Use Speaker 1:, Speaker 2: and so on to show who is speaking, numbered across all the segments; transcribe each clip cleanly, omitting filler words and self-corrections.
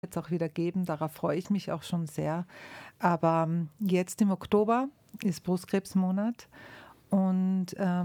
Speaker 1: jetzt auch wieder geben. Darauf freue ich mich auch schon sehr. Aber jetzt im Oktober ist Brustkrebsmonat. Und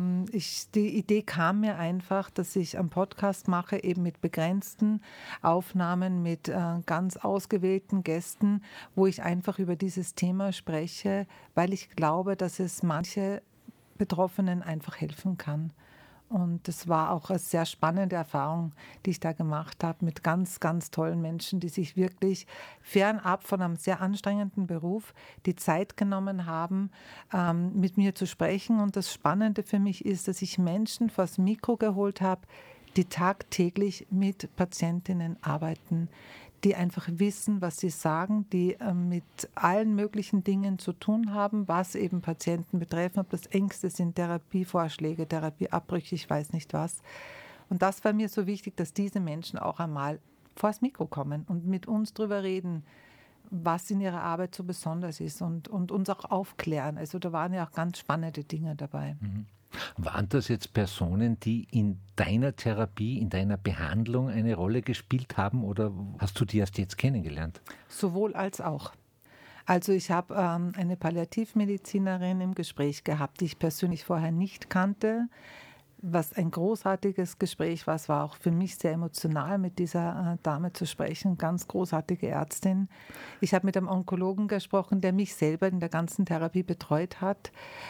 Speaker 1: die Idee kam mir einfach, dass ich einen Podcast mache, eben mit begrenzten Aufnahmen, mit ganz ausgewählten Gästen, wo ich einfach über dieses Thema spreche, weil ich glaube, dass es manche Betroffenen einfach helfen kann. Und das war auch eine sehr spannende Erfahrung, die ich da gemacht habe mit ganz, ganz tollen Menschen, die sich wirklich fernab von einem sehr anstrengenden Beruf die Zeit genommen haben, mit mir zu sprechen. Und das Spannende für mich ist, dass ich Menschen vors Mikro geholt habe, die tagtäglich mit Patientinnen arbeiten, die einfach wissen, was sie sagen, die mit allen möglichen Dingen zu tun haben, was eben Patienten betreffen, ob das Ängste sind, Therapievorschläge, Therapieabbrüche, ich weiß nicht was. Und das war mir so wichtig, dass diese Menschen auch einmal vors Mikro kommen und mit uns drüber reden, was in ihrer Arbeit so besonders ist und uns auch aufklären. Also da waren ja auch ganz spannende Dinge dabei.
Speaker 2: Waren das jetzt Personen, die in deiner Therapie, in deiner Behandlung eine Rolle gespielt haben oder hast du die erst jetzt kennengelernt?
Speaker 1: Sowohl als auch. Also ich habe eine Palliativmedizinerin im Gespräch gehabt, die ich persönlich vorher nicht kannte, was ein großartiges Gespräch war. Es war auch für mich sehr emotional, mit dieser Dame zu sprechen, ganz großartige Ärztin. Ich habe mit einem Onkologen gesprochen, der mich selber in der ganzen Therapie betreut hat.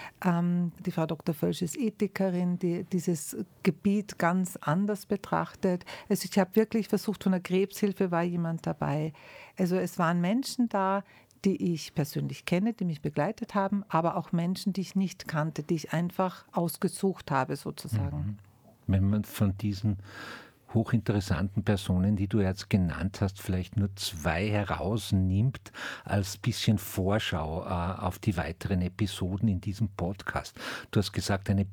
Speaker 1: Die Frau Dr. Völsch ist Ethikerin, die dieses Gebiet ganz anders betrachtet. Also ich habe wirklich versucht, von der Krebshilfe war jemand dabei. Also es waren Menschen da, die ich persönlich kenne, die mich begleitet haben, aber auch Menschen, die ich nicht kannte, die ich einfach ausgesucht habe sozusagen.
Speaker 2: Wenn man von diesen hochinteressanten Personen, die du jetzt genannt hast, vielleicht nur zwei herausnimmt als bisschen Vorschau auf die weiteren Episoden in diesem Podcast. Du hast gesagt, eine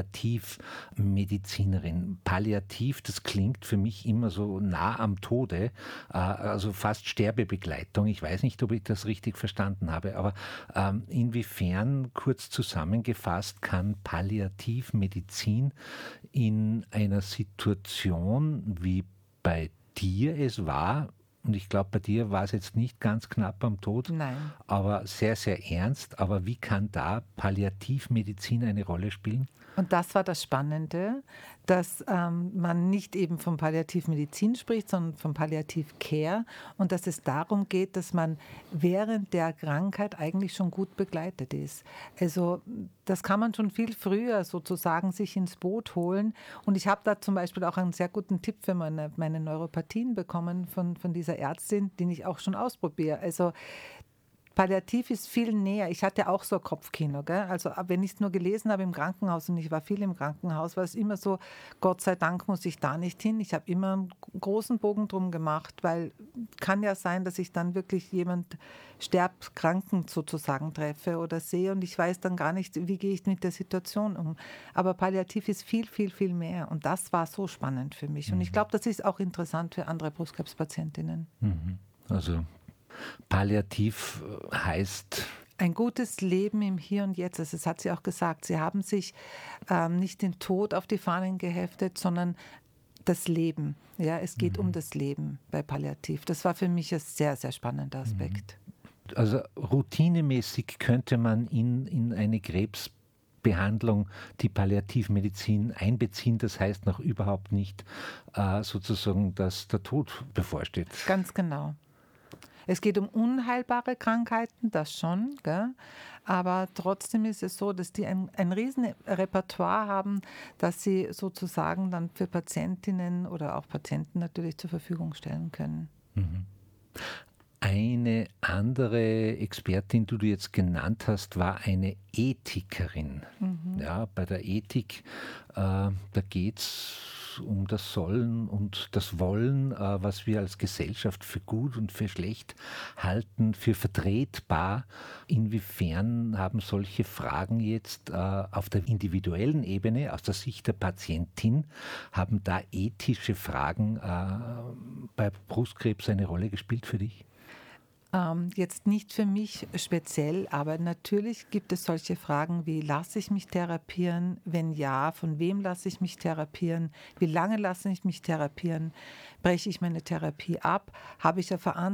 Speaker 2: Palliativmedizinerin. Palliativ, das klingt für mich immer so nah am Tode, also fast Sterbebegleitung. Ich weiß nicht, ob ich das richtig verstanden habe, aber inwiefern, kurz zusammengefasst, kann Palliativmedizin in einer Situation, wie bei dir es war, und ich glaube, bei dir war es jetzt nicht ganz knapp am Tod,
Speaker 1: Nein.
Speaker 2: aber sehr, sehr ernst. Aber wie kann da Palliativmedizin eine Rolle spielen?
Speaker 1: Und das war das Spannende, dass man nicht eben von Palliativmedizin spricht, sondern von Palliativ-Care und dass es darum geht, dass man während der Krankheit eigentlich schon gut begleitet ist. Also das kann man schon viel früher sozusagen sich ins Boot holen. Und ich habe da zum Beispiel auch einen sehr guten Tipp für meine Neuropathien bekommen von dieser Ärztin, den ich auch schon ausprobiere. Also Palliativ ist viel näher. Ich hatte auch so ein Kopfkino. Gell? Also wenn ich es nur gelesen habe im Krankenhaus und ich war viel im Krankenhaus, war es immer so, Gott sei Dank muss ich da nicht hin. Ich habe immer einen großen Bogen drum gemacht, weil kann ja sein, dass ich dann wirklich jemand sterbkranken sozusagen treffe oder sehe und ich weiß dann gar nicht, wie gehe ich mit der Situation um. Aber Palliativ ist viel, viel, viel mehr und das war so spannend für mich. Und ich glaube, das ist auch interessant für andere Brustkrebspatientinnen.
Speaker 2: Also Palliativ heißt...
Speaker 1: Ein gutes Leben im Hier und Jetzt. Also das hat sie auch gesagt. Sie haben sich nicht den Tod auf die Fahnen geheftet, sondern das Leben. Ja, es geht um das Leben bei Palliativ. Das war für mich ein sehr, sehr spannender Aspekt.
Speaker 2: Also routinemäßig könnte man in eine Krebsbehandlung die Palliativmedizin einbeziehen. Das heißt noch überhaupt nicht sozusagen, dass der Tod bevorsteht.
Speaker 1: Ganz genau. Es geht um unheilbare Krankheiten, das schon, gell? Aber trotzdem ist es so, dass die ein riesen Repertoire haben, das sie sozusagen dann für Patientinnen oder auch Patienten natürlich zur Verfügung stellen können.
Speaker 2: Eine andere Expertin, die du jetzt genannt hast, war eine Ethikerin. Ja, bei der Ethik, da geht es um das Sollen und das Wollen, was wir als Gesellschaft für gut und für schlecht halten, für vertretbar. Inwiefern haben solche Fragen jetzt auf der individuellen Ebene, aus der Sicht der Patientin, haben da ethische Fragen bei Brustkrebs eine Rolle gespielt für dich?
Speaker 1: Jetzt nicht für mich speziell, aber natürlich gibt es solche Fragen wie, lasse ich mich therapieren? Wenn ja, von wem lasse ich mich therapieren? Wie lange lasse ich mich therapieren? Breche ich meine Therapie ab? Habe ich eine Verantwortung